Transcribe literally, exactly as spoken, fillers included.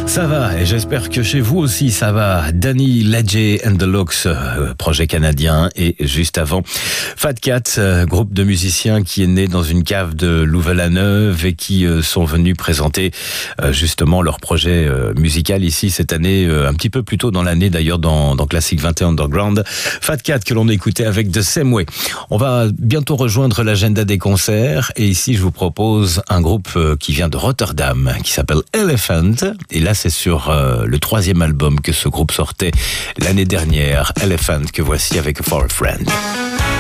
Ça va, et j'espère que chez vous aussi ça va. Danny Ledger and the Looks, euh, projet canadien, et juste avant, Fat Cat, euh, groupe de musiciens qui est né dans une cave de Louvain-la-Neuve et qui euh, sont venus présenter euh, justement leur projet euh, musical ici cette année, euh, un petit peu plus tôt dans l'année d'ailleurs dans, dans Classic vingt et un Underground. Fat Cat que l'on écoutait avec The Same Way. On va bientôt rejoindre l'agenda des concerts et ici je vous propose un groupe euh, qui vient de Rotterdam qui s'appelle Elephant, et là c'est sur euh, le troisième album que ce groupe sortait l'année dernière, Elephant, que voici avec For a Friend.